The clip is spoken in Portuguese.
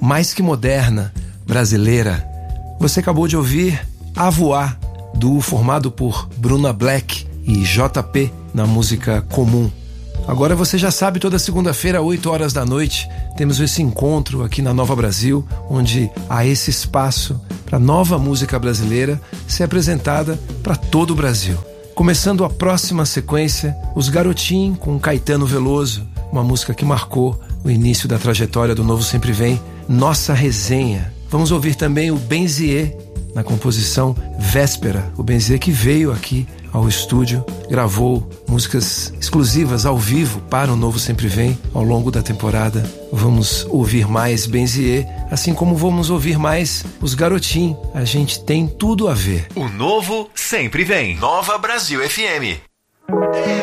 mais que moderna, brasileira. Você acabou de ouvir A Voar, duo formado por Bruna Black e JP na música Comum. Agora você já sabe, toda segunda-feira, 8 horas da noite, temos esse encontro aqui na Nova Brasil, onde há esse espaço para nova música brasileira ser apresentada para todo o Brasil. Começando a próxima sequência, Os Garotim com Caetano Veloso, uma música que marcou o início da trajetória do Novo Sempre Vem, Nossa Resenha. Vamos ouvir também o Benzier na composição Véspera, o Benzier que veio aqui ao estúdio, gravou músicas exclusivas ao vivo para o Novo Sempre Vem ao longo da temporada. Vamos ouvir mais Benzier, assim como vamos ouvir mais Os Garotim. A gente tem tudo a ver. O Novo Sempre Vem. Nova Brasil FM.